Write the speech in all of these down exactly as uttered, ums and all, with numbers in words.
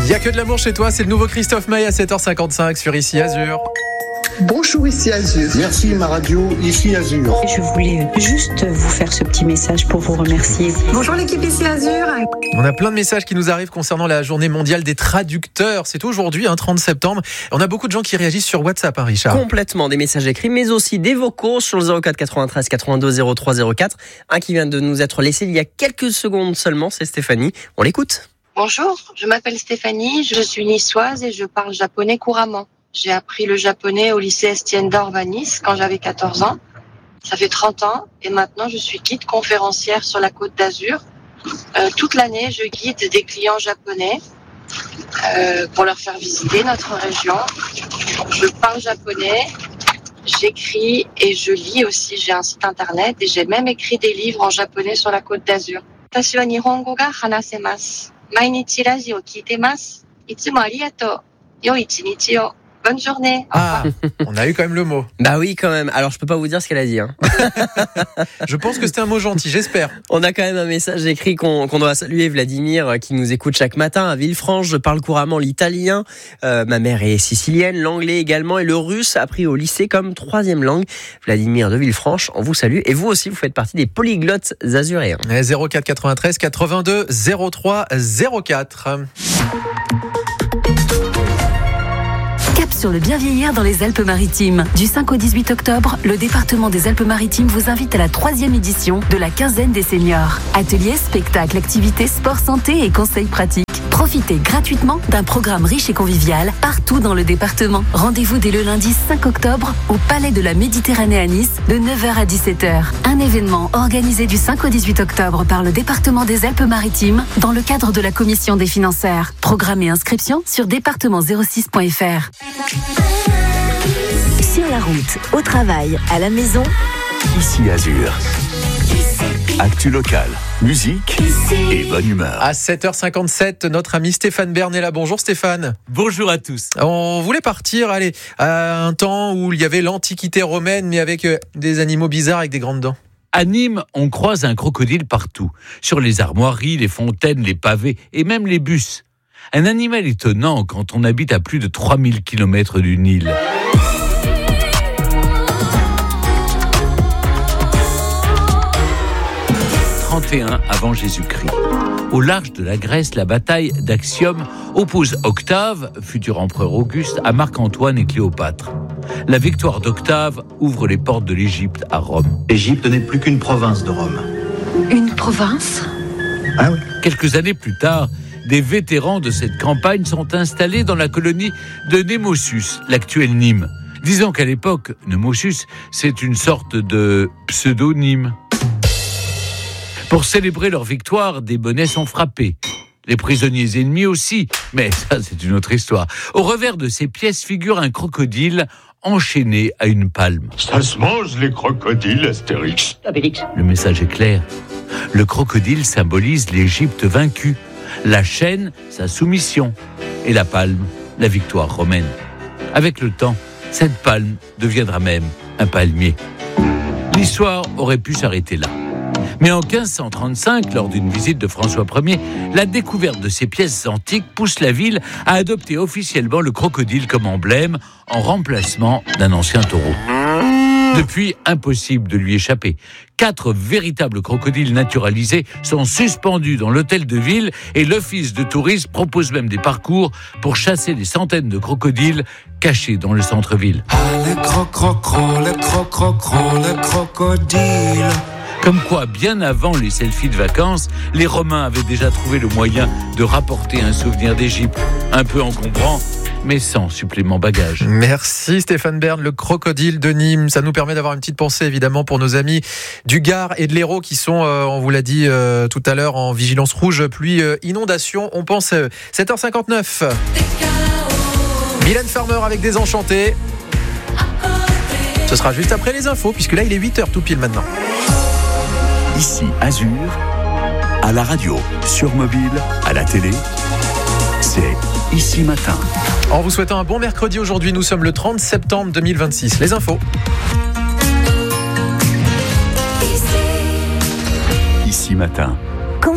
Il y a que de l'amour chez toi, c'est le nouveau Christophe Maé à sept heures cinquante-cinq sur Ici Azur. Bonjour Ici Azur. Merci ma radio Ici Azur. Je voulais juste vous faire ce petit message pour vous remercier. Bonjour l'équipe Ici Azur. On a plein de messages qui nous arrivent concernant la journée mondiale des traducteurs. C'est aujourd'hui, hein, trente septembre. On a beaucoup de gens qui réagissent sur WhatsApp, hein, Richard. Complètement, des messages écrits, mais aussi des vocaux sur le zéro quatre quatre-vingt-treize quatre-vingt-deux zéro trois zéro quatre. Un qui vient de nous être laissé il y a quelques secondes seulement, c'est Stéphanie. On l'écoute. Bonjour, je m'appelle Stéphanie, je suis niçoise et je parle japonais couramment. J'ai appris le japonais au lycée Estienne d'Orve à Nice quand j'avais quatorze ans. Ça fait trente ans et maintenant je suis guide conférencière sur la Côte d'Azur. Euh, toute l'année, je guide des clients japonais euh, pour leur faire visiter notre région. Je parle japonais, j'écris et je lis aussi. J'ai un site internet et j'ai même écrit des livres en japonais sur la Côte d'Azur. Watashi wa nihongo ga hanasemasu. Mainichi radio kiteemasu. Itsumo arigatou. Yo ichinichi o. Bonne journée. Ah, on a eu quand même le mot. Bah oui, quand même. Alors, je peux pas vous dire ce qu'elle a dit. Hein. Je pense que c'était un mot gentil, j'espère. On a quand même un message écrit qu'on, qu'on doit saluer. Vladimir, qui nous écoute chaque matin à Villefranche. Je parle couramment l'italien. Euh, ma mère est sicilienne, l'anglais également et le russe appris au lycée comme troisième langue. Vladimir de Villefranche, on vous salue. Et vous aussi, vous faites partie des polyglottes azuréens. zéro quatre quatre-vingt-treize quatre-vingt-deux zéro trois zéro quatre. Sur le bien vieillir dans les Alpes-Maritimes. Du cinq au dix-huit octobre, le département des Alpes-Maritimes vous invite à la troisième édition de la quinzaine des seniors. Ateliers, spectacles, activités, sport, santé et conseils pratiques. Profitez gratuitement d'un programme riche et convivial partout dans le département. Rendez-vous dès le lundi cinq octobre au Palais de la Méditerranée à Nice de neuf heures à dix-sept heures. Un événement organisé du cinq au dix-huit octobre par le département des Alpes-Maritimes dans le cadre de la commission des financières. Programme et inscription sur département zéro six point f r. Sur la route, au travail, à la maison, Ici Azur. Actu locale, musique et bonne humeur. À sept heures cinquante-sept, notre ami Stéphane Bern est là. Bonjour Stéphane. Bonjour à tous. On voulait partir allez, à un temps où il y avait l'Antiquité romaine, mais avec des animaux bizarres avec des grandes dents. À Nîmes, on croise un crocodile partout. Sur les armoiries, les fontaines, les pavés et même les bus. Un animal étonnant quand on habite à plus de trois mille kilomètres du Nil. trente et un avant Jésus-Christ. Au large de la Grèce, la bataille d'Actium oppose Octave, futur empereur Auguste, à Marc-Antoine et Cléopâtre. La victoire d'Octave ouvre les portes de l'Égypte à Rome. L'Égypte n'est plus qu'une province de Rome. Une province ? Ah oui. Quelques années plus tard, des vétérans de cette campagne sont installés dans la colonie de Némosus, l'actuelle Nîmes. Disons qu'à l'époque, Némosus, c'est une sorte de pseudonyme. Pour célébrer leur victoire, des bonnets sont frappés. Les prisonniers ennemis aussi, mais ça c'est une autre histoire. Au revers de ces pièces figure un crocodile enchaîné à une palme. Ça se mange les crocodiles, Astérix. Obélix. Le message est clair. Le crocodile symbolise l'Égypte vaincue. La chaîne, sa soumission. Et la palme, la victoire romaine. Avec le temps, cette palme deviendra même un palmier. L'histoire aurait pu s'arrêter là. Mais en quinze cent trente-cinq, lors d'une visite de François Ier, la découverte de ces pièces antiques pousse la ville à adopter officiellement le crocodile comme emblème en remplacement d'un ancien taureau. Depuis, impossible de lui échapper. Quatre véritables crocodiles naturalisés sont suspendus dans l'hôtel de ville et l'office de tourisme propose même des parcours pour chasser les centaines de crocodiles cachés dans le centre-ville. Ah, le cro-cro-cro, le cro-cro-cro, le crocodile. Comme quoi, bien avant les selfies de vacances, les Romains avaient déjà trouvé le moyen de rapporter un souvenir d'Égypte. Un peu encombrant, mais sans supplément bagage. Merci Stéphane Bern, le crocodile de Nîmes. Ça nous permet d'avoir une petite pensée évidemment pour nos amis du Gard et de l'Hérault qui sont, euh, on vous l'a dit euh, tout à l'heure, en vigilance rouge, pluie, euh, inondation. On pense euh, sept heures cinquante-neuf. Mylène Farmer avec Désenchanté. Ce sera juste après les infos, puisque là il est huit heures tout pile maintenant. Ici Azur, à la radio, sur mobile, à la télé, c'est Ici Matin. En vous souhaitant un bon mercredi aujourd'hui, nous sommes le trente septembre deux mille vingt-six. Les infos. Ici Matin. Quand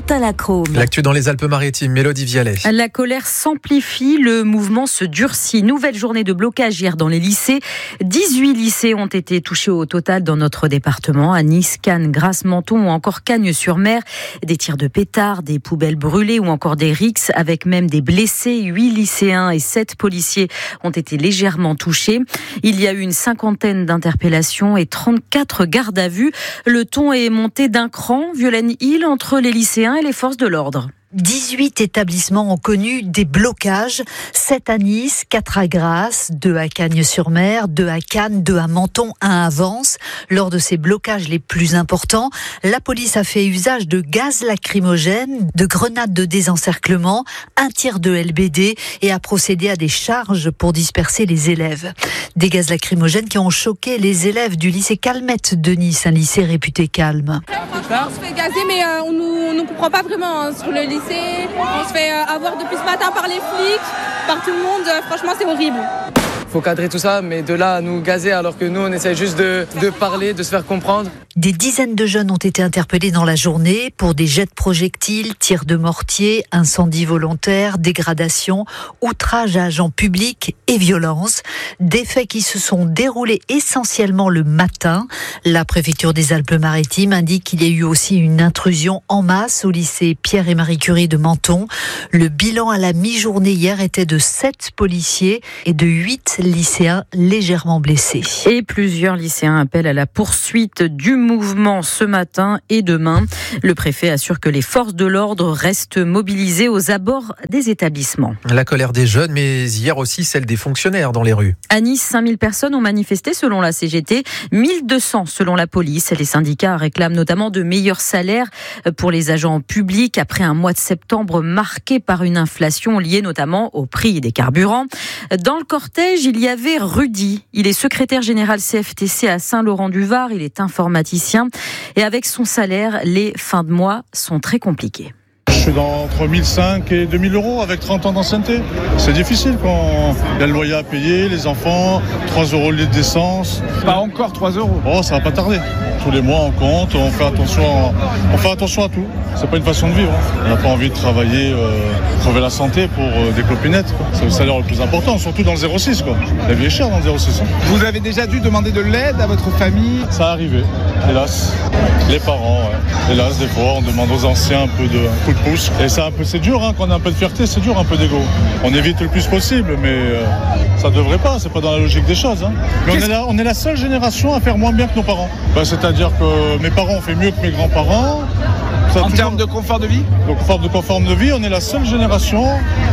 Quentin Lacrome. L'actu dans les Alpes-Maritimes, Mélodie Vialet. La colère s'amplifie, le mouvement se durcit. Nouvelle journée de blocage hier dans les lycées. dix-huit lycées ont été touchés au total dans notre département. À Nice, Cannes, Grasse, Menton ou encore Cagnes-sur-Mer. Des tirs de pétards, des poubelles brûlées ou encore des rixes avec même des blessés. Huit lycéens et sept policiers ont été légèrement touchés. Il y a eu une cinquantaine d'interpellations et trente-quatre gardes à vue. Le ton est monté d'un cran, Violaine Hill, entre les lycéens et les forces de l'ordre. dix-huit établissements ont connu des blocages, sept à Nice, quatre à Grasse, deux à Cagnes-sur-Mer, deux à Cannes, deux à Menton, un à Vence. Lors de ces blocages les plus importants, la police a fait usage de gaz lacrymogène, de grenades de désencerclement, un tir de L B D et a procédé à des charges pour disperser les élèves. Des gaz lacrymogènes qui ont choqué les élèves du lycée Calmette de Nice, un lycée réputé calme. Franchement, on se fait gazer, mais euh, on nous, nous comprend pas vraiment hein, sur le lycée. On se fait avoir depuis ce matin par les flics, par tout le monde. Franchement, c'est horrible. Faut cadrer tout ça, mais de là à nous gazer alors que nous, on essaie juste de, de parler, de se faire comprendre. Des dizaines de jeunes ont été interpellés dans la journée pour des jets de projectiles, tirs de mortier, incendies volontaires, dégradation, outrage à agents publics et violence. Des faits qui se sont déroulés essentiellement le matin. La préfecture des Alpes-Maritimes indique qu'il y a eu aussi une intrusion en masse au lycée Pierre et Marie Curie de Menton. Le bilan à la mi-journée hier était de sept policiers et de huit lycéens légèrement blessés. Et plusieurs lycéens appellent à la poursuite du mouvement ce matin et demain. Le préfet assure que les forces de l'ordre restent mobilisées aux abords des établissements. La colère des jeunes, mais hier aussi celle des fonctionnaires dans les rues. À Nice, cinq mille personnes ont manifesté selon la C G T, mille deux cents selon la police. Les syndicats réclament notamment de meilleurs salaires pour les agents publics après un mois de septembre marqué par une inflation liée notamment au prix des carburants. Dans le cortège, il y avait Rudy. Il est secrétaire général C F T C à Saint-Laurent-du-Var. Il est informaticien. Et avec son salaire, les fins de mois sont très compliquées. Je suis dans entre mille cinq et deux mille euros avec trente ans d'ancienneté. C'est difficile quand il y a le loyer à payer, les enfants, trois euros le litre d'essence. Pas encore trois euros. Oh, ça va pas tarder. Tous les mois on compte, on fait attention, on fait attention à tout. C'est pas une façon de vivre. On n'a pas envie de travailler, euh, crever la santé pour euh, des clopinettes. Quoi. C'est le salaire le plus important, surtout dans le zéro six. Quoi. La vie est chère dans le zéro six. Hein. Vous avez déjà dû demander de l'aide à votre famille? Ça arrivé, hélas. Les parents, ouais. Hélas, des fois, on demande aux anciens un peu de un coup de pouce. Et c'est un peu, c'est dur, hein, quand on a un peu de fierté, c'est dur, un peu d'ego. On évite le plus possible, mais euh, ça devrait pas, c'est pas dans la logique des choses. Hein. Mais on est, la, on est la seule génération à faire moins bien que nos parents. Bah, c'est-à-dire que mes parents ont fait mieux que mes grands-parents. Ça en toujours... termes de confort de vie? Donc, en termes de confort de vie, on est la seule génération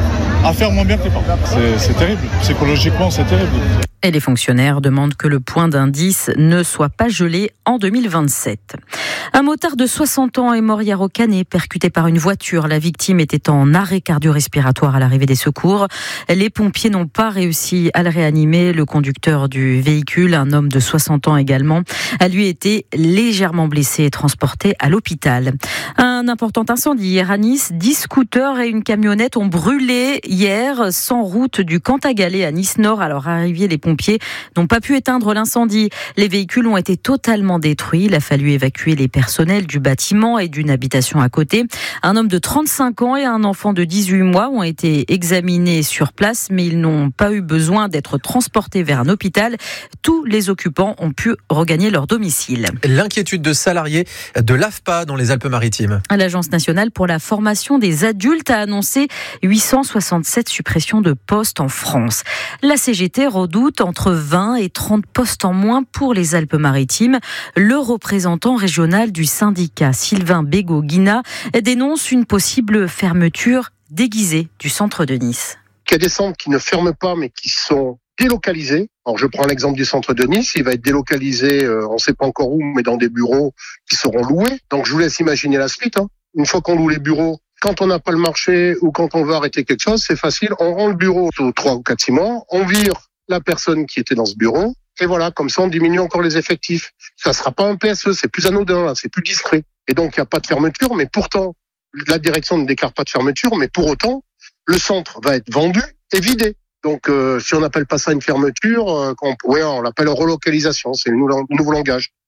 à faire moins bien que les parents. C'est, c'est terrible, psychologiquement, c'est terrible. Et les fonctionnaires demandent que le point d'indice ne soit pas gelé en deux mille vingt-sept. Un motard de soixante ans est mort hier au Canet, percuté par une voiture. La victime était en arrêt cardio-respiratoire à l'arrivée des secours. Les pompiers n'ont pas réussi à le réanimer. Le conducteur du véhicule, un homme de soixante ans également, a lui été légèrement blessé et transporté à l'hôpital. Un important incendie hier à Nice. dix scooters et une camionnette ont brûlé hier sans route du Cantagalais à Nice-Nord. À leur arrivée, les pompiers n'ont pas pu éteindre l'incendie. Les véhicules ont été totalement détruits. Il a fallu évacuer les personnels du bâtiment et d'une habitation à côté. Un homme de trente-cinq ans et un enfant de dix-huit mois ont été examinés sur place, mais ils n'ont pas eu besoin d'être transportés vers un hôpital. Tous les occupants ont pu regagner leur domicile. L'inquiétude de salariés de l'A F P A dans les Alpes-Maritimes. L'Agence nationale pour la formation des adultes a annoncé huit cent soixante-sept suppressions de postes en France. La C G T redoute entre vingt et trente postes en moins pour les Alpes-Maritimes. Le représentant régional du syndicat, Sylvain Bégaud-Guina, dénonce une possible fermeture déguisée du centre de Nice. Il y a des centres qui ne ferment pas mais qui sont délocalisés. Alors je prends l'exemple du centre de Nice, il va être délocalisé, euh, on ne sait pas encore où, mais dans des bureaux qui seront loués. Donc je vous laisse imaginer la suite. Hein. Une fois qu'on loue les bureaux, quand on n'a pas le marché ou quand on veut arrêter quelque chose, c'est facile. On rend le bureau sous trois ou quatre six mois, on vire la personne qui était dans ce bureau, et voilà, comme ça on diminue encore les effectifs. Ça sera pas un P S E, c'est plus anodin, là, c'est plus discret. Et donc il n'y a pas de fermeture, mais pourtant, la direction ne déclare pas de fermeture, mais pour autant, le centre va être vendu et vidé. Donc euh, si on n'appelle pas ça une fermeture, euh, on, ouais, on l'appelle relocalisation, c'est le nouveau langage.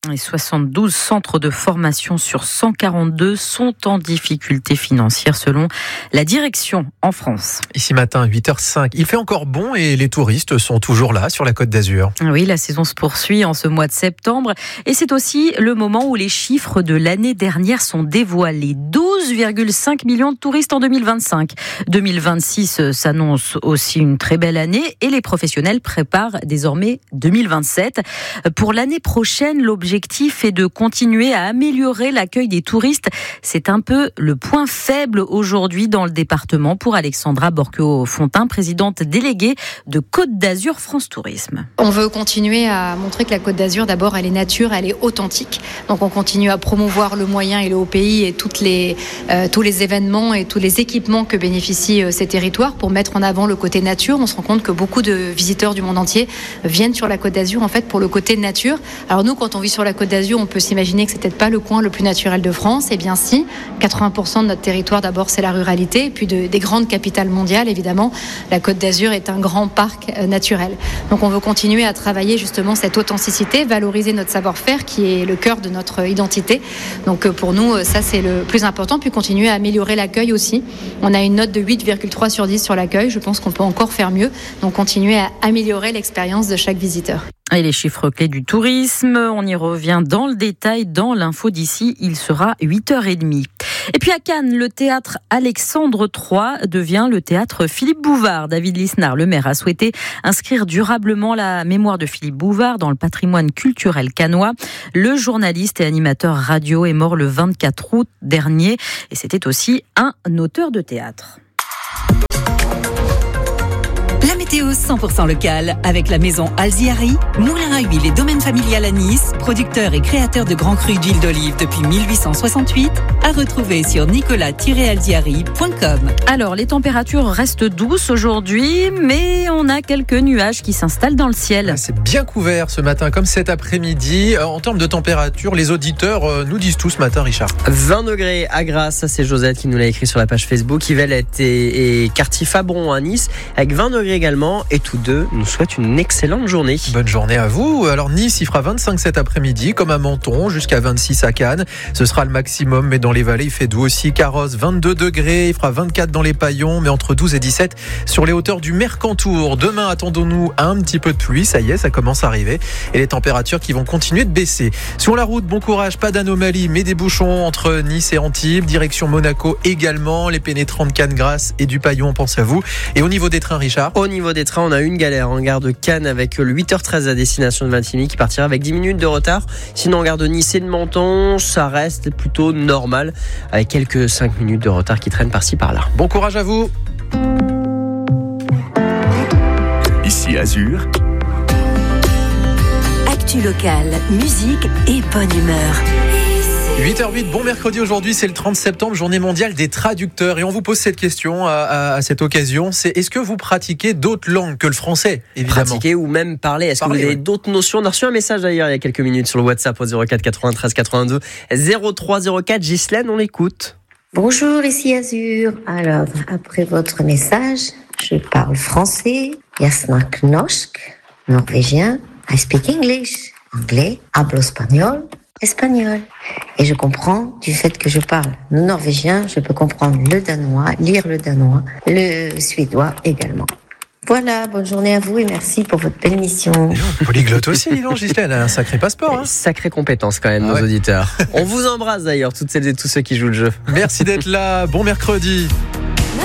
Et soixante-douze centres de formation sur cent quarante-deux sont en difficulté financière selon la direction en France. Ici matin, huit heures cinq, il fait encore bon et les touristes sont toujours là sur la Côte d'Azur. Oui, la saison se poursuit en ce mois de septembre et c'est aussi le moment où les chiffres de l'année dernière sont dévoilés. douze virgule cinq millions de touristes en deux mille vingt-cinq. deux mille vingt-six s'annonce aussi une très belle année et les professionnels préparent désormais deux mille vingt-sept. Pour l'année prochaine, l'objectif L'objectif est de continuer à améliorer l'accueil des touristes. C'est un peu le point faible aujourd'hui dans le département pour Alexandra Borqueau-Fontin, présidente déléguée de Côte d'Azur France Tourisme. On veut continuer à montrer que la Côte d'Azur, d'abord, elle est nature, elle est authentique. Donc on continue à promouvoir le moyen et le haut pays et toutes les, euh, tous les événements et tous les équipements que bénéficient euh, ces territoires pour mettre en avant le côté nature. On se rend compte que beaucoup de visiteurs du monde entier viennent sur la Côte d'Azur en fait pour le côté nature. Alors nous, quand on vit sur la Côte d'Azur, on peut s'imaginer que c'est peut-être pas le coin le plus naturel de France. Eh bien si, quatre-vingts pour cent de notre territoire d'abord c'est la ruralité, et puis de, des grandes capitales mondiales évidemment, la Côte d'Azur est un grand parc euh, naturel. Donc on veut continuer à travailler justement cette authenticité, valoriser notre savoir-faire qui est le cœur de notre identité. Donc euh, pour nous ça c'est le plus important, puis continuer à améliorer l'accueil aussi. On a une note de huit virgule trois sur dix sur l'accueil, je pense qu'on peut encore faire mieux. Donc continuer à améliorer l'expérience de chaque visiteur. Et les chiffres clés du tourisme, on y revient dans le détail dans l'info d'ici, il sera huit heures trente. Et puis à Cannes, le théâtre Alexandre trois devient le théâtre Philippe Bouvard. David Lisnard, le maire, a souhaité inscrire durablement la mémoire de Philippe Bouvard dans le patrimoine culturel cannois. Le journaliste et animateur radio est mort le vingt-quatre août dernier et c'était aussi un auteur de théâtre. La météo cent pour cent locale avec la maison Alziari, moulin à huile et domaine familial à Nice, producteur et créateur de grands crus d'huile d'olive depuis mille huit cent soixante-huit, à retrouver sur nicolas tiret alziari point com. Alors, les températures restent douces aujourd'hui, mais on a quelques nuages qui s'installent dans le ciel. C'est bien couvert ce matin, comme cet après-midi. En termes de température, les auditeurs nous disent tout ce matin, Richard. vingt degrés à Grasse, ça c'est Josette qui nous l'a écrit sur la page Facebook. Yvelette et, et quartier Fabron à Nice, avec vingt degrés également, et tous deux nous souhaitent une excellente journée. Bonne journée à vous. Alors Nice, il fera vingt-cinq cet après-midi, comme à Menton, jusqu'à vingt-six à Cannes. Ce sera le maximum, mais dans les vallées, il fait doux aussi. Carrosse, vingt-deux degrés, il fera vingt-quatre dans les Paillons, mais entre douze et dix-sept sur les hauteurs du Mercantour. Demain, attendons-nous un petit peu de pluie, ça y est, ça commence à arriver, et les températures qui vont continuer de baisser. Sur la route, bon courage, pas d'anomalie, mais des bouchons entre Nice et Antibes, direction Monaco également, les pénétrants de Cannes-Grasse et du Paillon, on pense à vous. Et au niveau des trains, Richard ? Au niveau des trains, on a une galère en gare de Cannes avec le huit heures treize à destination de Vintimille qui partira avec dix minutes de retard. Sinon, en gare de Nice et de Menton, ça reste plutôt normal avec quelques cinq minutes de retard qui traînent par-ci par-là. Bon courage à vous. Ici Azur. Actu locale, musique et bonne humeur. huit heures huit, bon mercredi aujourd'hui, c'est le trente septembre, journée mondiale des traducteurs. Et on vous pose cette question à, à, à cette occasion, c'est est-ce que vous pratiquez d'autres langues que le français, évidemment ? Pratiquer ou même parler, est-ce parler, que vous avez ouais. d'autres notions ? On a reçu un message d'ailleurs il y a quelques minutes sur le WhatsApp au zéro quatre quatre-vingt-treize quatre-vingt-deux zéro trois zéro quatre. Ghislaine, on l'écoute. Bonjour, ici Azur. Alors, après votre message, je parle français, jasnak norsk, norvégien, I speak English, anglais, hablo espagnol, espagnol. Et je comprends du fait que je parle norvégien, je peux comprendre le danois, lire le danois, le suédois également. Voilà, bonne journée à vous et merci pour votre belle émission. Polyglotte aussi, non, Ghislaine, un sacré passeport. Hein. Sacrée compétence quand même, ah nos ouais. auditeurs. On vous embrasse d'ailleurs, toutes celles et tous ceux qui jouent le jeu. Merci d'être là, bon mercredi.